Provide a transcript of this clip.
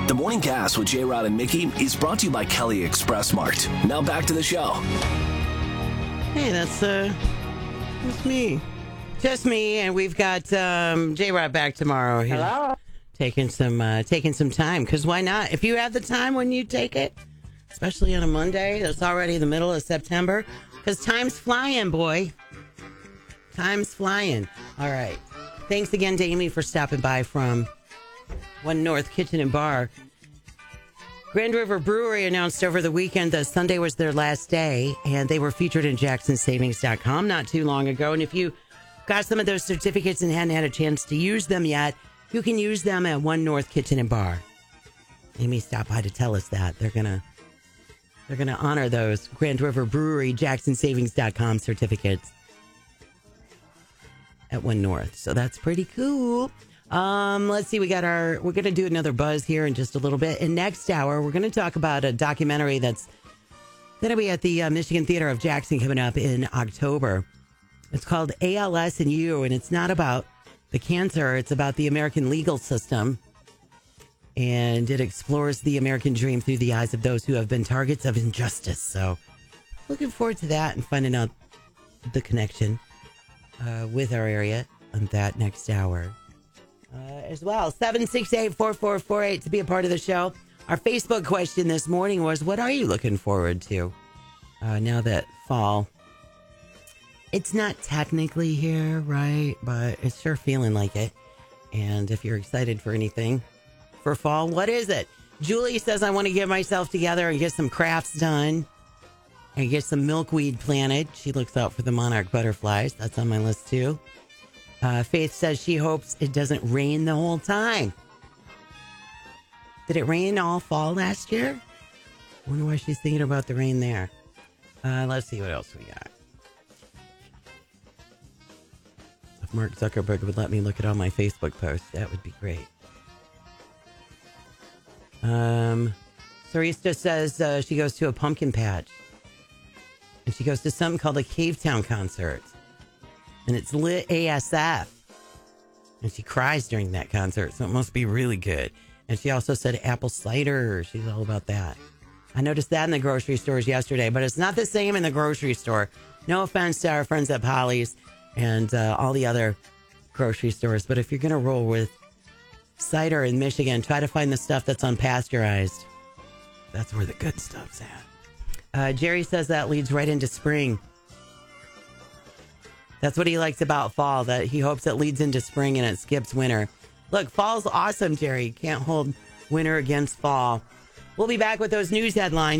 The Morning Cast with J-Rod and Mickey is brought to you by Kelly Express Mart. Now back to the show. Hey, that's me. Just me, and we've got J-Rod back tomorrow. He's Hello. taking some time, because why not? If you have the time when you take it, especially on a Monday, that's already the middle of September, because time's flying, boy. Time's flying. All right. Thanks again to Amy for stopping by from One North Kitchen and Bar. Grand River Brewery announced over the weekend that Sunday was their last day, and they were featured in JacksonSavings.com not too long ago. And if you got some of those certificates and hadn't had a chance to use them yet, you can use them at One North Kitchen and Bar. Amy stopped by to tell us that they're gonna honor those Grand River Brewery JacksonSavings.com certificates at One North. So that's pretty cool. Let's see. We're going to do another buzz here in just a little bit. And next hour, we're going to talk about a documentary that's going to be at the Michigan Theater of Jackson coming up in October. It's called ALS and You, and it's not about the cancer. It's about the American legal system. And it explores the American dream through the eyes of those who have been targets of injustice. So looking forward to that and finding out the connection with our area on that next hour. As well, 768-4448 to be a part of the show. Our Facebook question this morning was, what are you looking forward to now that fall? It's not technically here, right? But it's sure feeling like it. And if you're excited for anything for fall, what is it? Julie says, I want to get myself together and get some crafts done and get some milkweed planted. She looks out for the monarch butterflies. That's on my list too. Faith says she hopes it doesn't rain the whole time. Did it rain all fall last year? I wonder why she's thinking about the rain there. Let's see what else we got. If Mark Zuckerberg would let me look at all my Facebook posts, that would be great. Sarista says she goes to a pumpkin patch. And she goes to something called a Cave Town concert. And it's lit ASF. And she cries during that concert, so it must be really good. And she also said apple cider. She's all about that. I noticed that in the grocery stores yesterday, but it's not the same in the grocery store. No offense to our friends at Polly's and all the other grocery stores. But if you're going to roll with cider in Michigan, try to find the stuff that's unpasteurized. That's where the good stuff's at. Jerry says that leads right into spring. That's what he likes about fall, that he hopes it leads into spring and it skips winter. Look, fall's awesome, Jerry. Can't hold winter against fall. We'll be back with those news headlines.